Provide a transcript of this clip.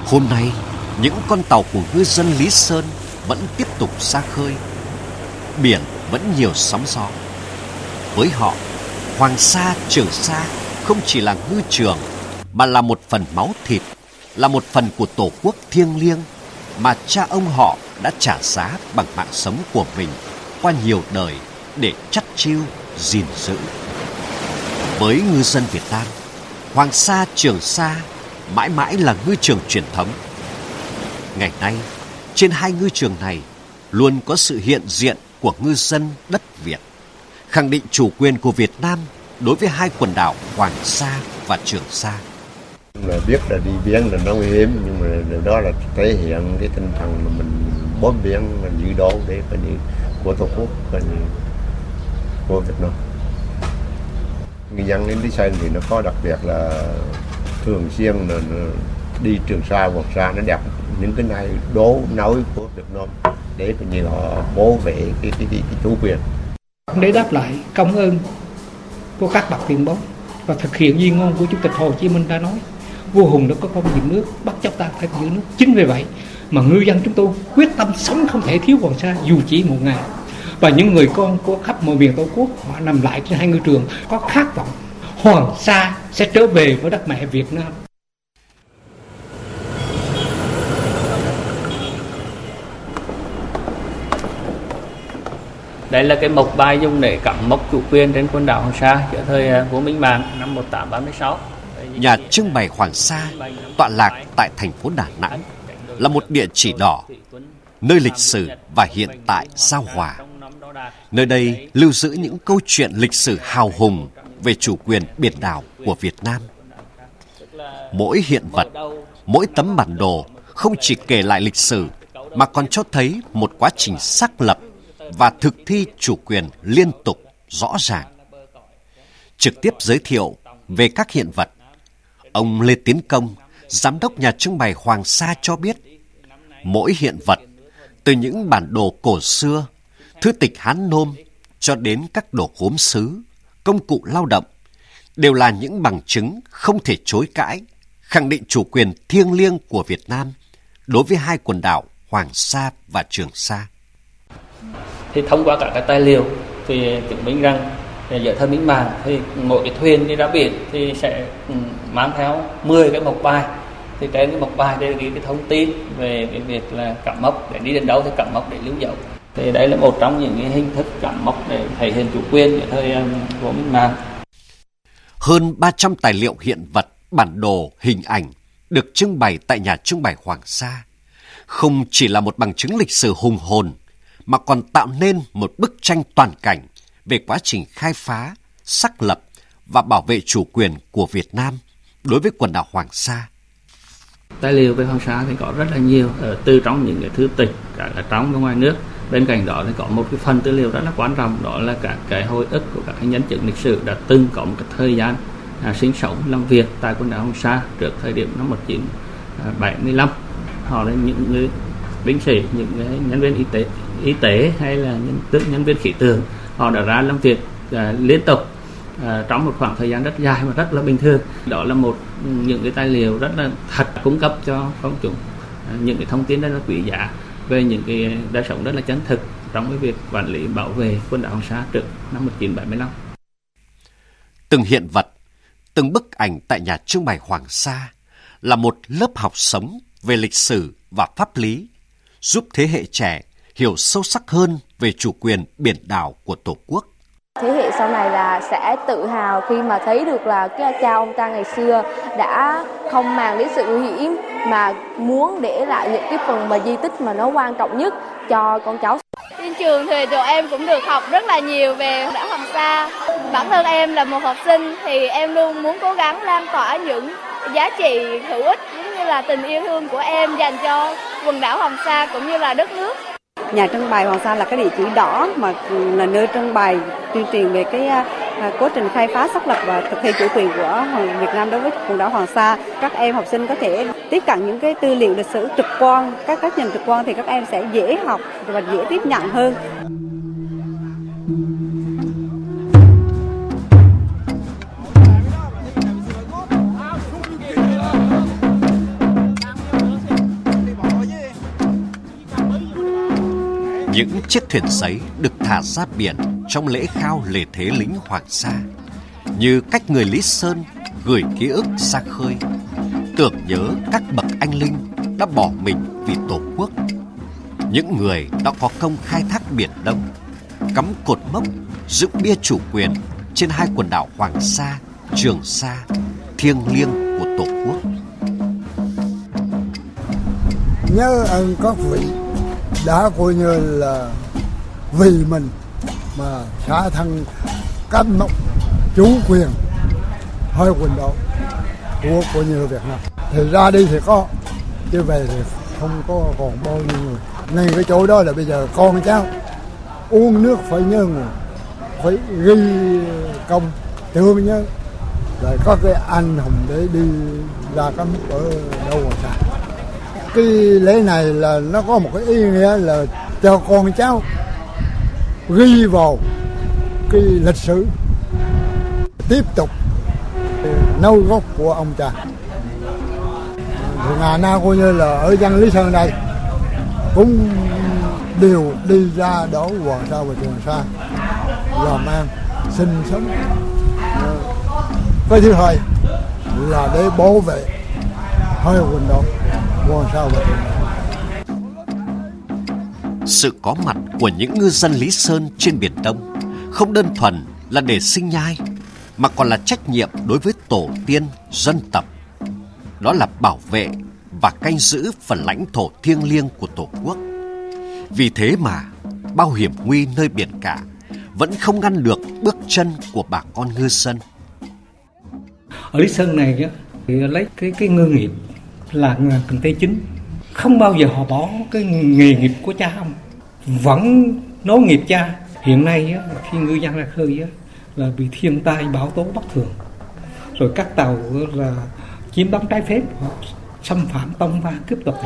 Hôm nay, những con tàu của ngư dân Lý Sơn vẫn tiếp tục ra khơi. Biển vẫn nhiều sóng gió. Với họ, Hoàng Sa, Trường Sa không chỉ là ngư trường, mà là một phần máu thịt, là một phần của Tổ quốc thiêng liêng mà cha ông họ đã trả giá bằng mạng sống của mình qua nhiều đời để chắt chiu, gìn giữ. Với ngư dân Việt Nam, Hoàng Sa, Trường Sa mãi mãi là ngư trường truyền thống. Ngày nay, trên hai ngư trường này luôn có sự hiện diện của ngư dân đất Việt, khẳng định chủ quyền của Việt Nam đối với hai quần đảo Hoàng Sa và Trường Sa. Là biết là đi biển là nó nguy hiểm, nhưng mà đó là thể hiện cái tinh thần mà mình bám biển, mình giữ đó để coi như của Tổ quốc, coi như của Việt Nam. Người dân đến Lý Sơn thì nó có đặc biệt là thường xuyên là đi Trường Sa, Hoàng Sa, nó đẹp những cái này đố nối của Việt Nam để coi như họ bảo vệ cái chủ quyền. Để đáp lại công ơn của các bậc tiền bối và thực hiện di ngôn của Chủ tịch Hồ Chí Minh đã nói, vua Hùng đã có công dựng nước, bắt chóc ta phải giữ nước. Chính vì vậy mà ngư dân chúng tôi quyết tâm sống không thể thiếu Hoàng Sa dù chỉ một ngày. Và những người con của khắp mọi miền Tổ quốc, họ nằm lại trên hai ngư trường có khát vọng Hoàng Sa sẽ trở về với đất mẹ Việt Nam. Đây là cái mộc bài dùng để cắm mốc chủ quyền trên quần đảo Hoàng Sa giữa thời vua Minh Mạng năm 1836. Nhà trưng bày Hoàng Sa tọa lạc tại thành phố Đà Nẵng là một địa chỉ đỏ, nơi lịch sử và hiện tại giao hòa. Nơi đây lưu giữ những câu chuyện lịch sử hào hùng về chủ quyền biển đảo của Việt Nam. Mỗi hiện vật, mỗi tấm bản đồ không chỉ kể lại lịch sử mà còn cho thấy một quá trình xác lập và thực thi chủ quyền liên tục rõ ràng. Trực tiếp giới thiệu về các hiện vật, ông Lê Tiến Công, giám đốc nhà trưng bày Hoàng Sa cho biết, mỗi hiện vật, từ những bản đồ cổ xưa, thư tịch Hán Nôm cho đến các đồ gốm sứ, công cụ lao động, đều là những bằng chứng không thể chối cãi, khẳng định chủ quyền thiêng liêng của Việt Nam đối với hai quần đảo Hoàng Sa và Trường Sa. Thì thông qua các cái tài liệu thì chứng minh rằng giữa thời Minh Mạng thì mỗi cái thuyền đi ra biển thì sẽ mang theo 10 cái mộc bài. Thì trên cái mộc bài đây ghi cái thông tin về cái việc là cắm mốc, để đi đến đâu thì cắm mốc để lưu dấu. Thì đây là một trong những cái hình thức cắm mốc để thể hiện chủ quyền giữa thời của Minh Mạng. Hơn 300 tài liệu hiện vật, bản đồ, hình ảnh được trưng bày tại nhà trưng bày Hoàng Sa không chỉ là một bằng chứng lịch sử hùng hồn, mà còn tạo nên một bức tranh toàn cảnh về quá trình khai phá, xác lập và bảo vệ chủ quyền của Việt Nam đối với quần đảo Hoàng Sa. Tài liệu về Hoàng Sa thì có rất là nhiều, từ trong những cái thư tịch cả ở trong và ngoài nước. Bên cạnh đó thì có một cái phần tư liệu rất là quan trọng, đó là các cái hồi ức của các nhân chứng lịch sử đã từng có một cái thời gian sinh sống làm việc tại quần đảo Hoàng Sa trước thời điểm năm 1975. Họ là những người binh sĩ, những cái nhân viên y tế hay là nhân viên khí tượng, họ đã ra làm việc liên tục trong một khoảng thời gian rất dài và rất là bình thường. Đó là một những cái tài liệu rất là thật, cung cấp cho công chúng những cái thông tin rất là quý giá về những cái đời sống rất là chân thực trong cái việc quản lý bảo vệ quần đảo Hoàng Sa trước năm 1975. Từng hiện vật, từng bức ảnh tại nhà trưng bày Hoàng Sa là một lớp học sống về lịch sử và pháp lý, giúp thế hệ trẻ hiểu sâu sắc hơn về chủ quyền biển đảo của Tổ quốc. Thế hệ sau này là sẽ tự hào khi mà thấy được là cái cha ông ta ngày xưa đã không màng đến sự nguy hiểm mà muốn để lại những cái phần mà di tích mà nó quan trọng nhất cho con cháu. Trên trường thì tụi em cũng được học rất là nhiều về đảo Hoàng Sa. Bản thân em là một học sinh thì em luôn muốn cố gắng lan tỏa những giá trị hữu ích cũng như là tình yêu thương của em dành cho quần đảo Hoàng Sa cũng như là đất nước. Nhà trưng bày Hoàng Sa là cái địa chỉ đỏ mà là nơi trưng bày tuyên truyền về cái quá trình khai phá, xác lập và thực thi chủ quyền của Việt Nam đối với quần đảo Hoàng Sa. Các em học sinh có thể tiếp cận những cái tư liệu lịch sử trực quan, các nhìn trực quan thì các em sẽ dễ học và dễ tiếp nhận hơn. Những chiếc thuyền giấy được thả ra biển trong lễ khao lễ thế lính Hoàng Sa, như cách người Lý Sơn gửi ký ức ra khơi, tưởng nhớ các bậc anh linh đã bỏ mình vì Tổ quốc, những người đã có công khai thác Biển Đông, cắm cột mốc dựng bia chủ quyền trên hai quần đảo Hoàng Sa, Trường Sa, thiêng liêng của Tổ quốc. Nhớ ơn các vị đã coi như là vì mình mà xả thân cắm mốc chủ quyền hai quần đảo của coi như Việt Nam. Thì ra đi thì có, chứ về thì không có còn bao nhiêu người. Ngay cái chỗ đó là bây giờ con cháu uống nước phải nhớ nguồn, phải ghi công tưởng nhớ, rồi có cái anh hùng để đi ra cắm ở đâu mà sao. Cái lễ này là nó có một cái ý nghĩa là cho con cháu ghi vào cái lịch sử, tiếp tục nối gốc của ông cha. Thì ngày nay coi như là ở dân Lý Sơn đây cũng đều đi ra đảo Hoàng Sa và Trường Sa làm ăn sinh sống. Cái thứ hai là để bảo vệ hai quần đảo Hoàng Sa và Trường Sa. Sự có mặt của những ngư dân Lý Sơn trên Biển Đông không đơn thuần là để sinh nhai, mà còn là trách nhiệm đối với tổ tiên dân tộc. Đó là bảo vệ và canh giữ phần lãnh thổ thiêng liêng của Tổ quốc. Vì thế mà bao hiểm nguy nơi biển cả vẫn không ngăn được bước chân của bà con ngư dân. Ở Lý Sơn này thì lấy cái ngư nghiệp là kinh tế chính, không bao giờ họ bỏ cái nghề nghiệp của cha ông, vẫn nối nghiệp cha. Hiện nay khi ngư dân ra khơi là bị thiên tai bão tố bất thường, rồi các tàu là chiếm đóng trái phép, xâm phạm tông va cướp đoạt